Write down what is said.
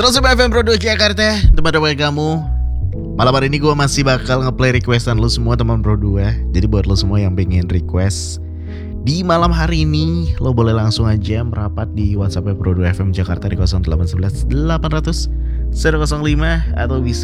107 FM Pro 2 Jakarta, teman-teman kamu. Malam hari ini gue masih bakal ngeplay requestan lu semua teman Pro 2. Jadi buat lu semua yang pengen request di malam hari ini, lo boleh langsung aja merapat di WhatsApp Pro 2 FM Jakarta di 0811 800 105 atau bisa